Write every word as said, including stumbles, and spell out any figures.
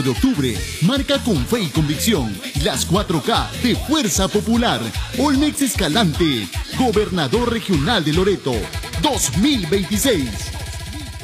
de octubre, marca con fe y convicción las cuatro K de Fuerza Popular. Olmex Escalante, Gobernador Regional de Loreto, dos mil veintiséis.